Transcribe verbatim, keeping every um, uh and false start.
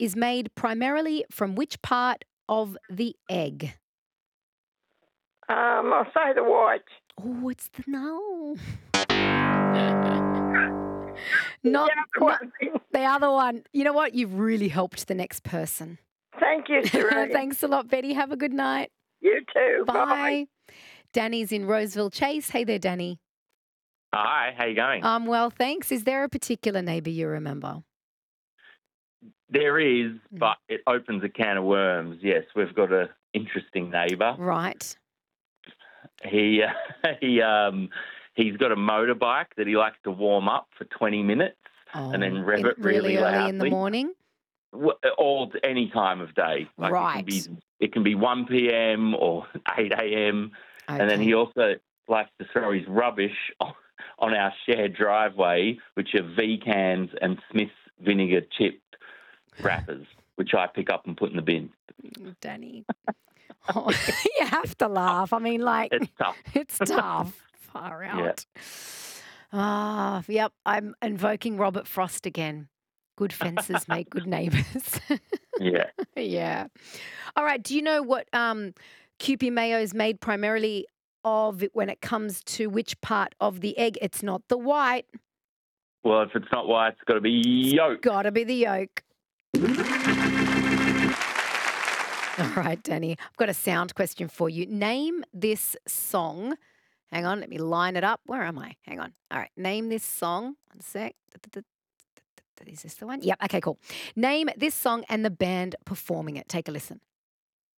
is made primarily from which part of the egg? Um, I'll say the white. Oh, it's the no. Not, Yeah, the not one. the other one. You know what? You've really helped the next person. Thank you, Serena. Thanks a lot, Betty. Have a good night. You too. Bye. Bye. Danny's in Roseville Chase. Hey there, Danny. Hi, how you going? Um, well, thanks. Is there a particular neighbour you remember? There is, Mm. but it opens a can of worms. Yes, we've got an interesting neighbour. Right. He uh, he um he's got a motorbike that he likes to warm up for twenty minutes Oh, and then rev in- it really, early loudly. in the morning? W- All any time of day. Like Right. It can be it can be one p.m. or eight a.m. And then Okay. he also likes to throw his rubbish on, on our shared driveway, which are V cans and Smith's vinegar chipped wrappers, which I pick up and put in the bin. Danny. Oh, you have to laugh. I mean, like, It's tough. it's tough. Far Yeah. out. Ah, yep. I'm invoking Robert Frost again. Good fences make good neighbours. Yeah. Yeah. All right. Do you know what um, Kewpie mayo is made primarily of it when it comes to which part of the egg? It's not the white. Well, if it's not white, it's got to be yolk. Got to be the yolk. All right, Danny. I've got a sound question for you. Name this song. Hang on, let me line it up. Where am I? Hang on. All right, name this song. One sec. Is this the one? Yep. Okay, cool. Name this song and the band performing it. Take a listen.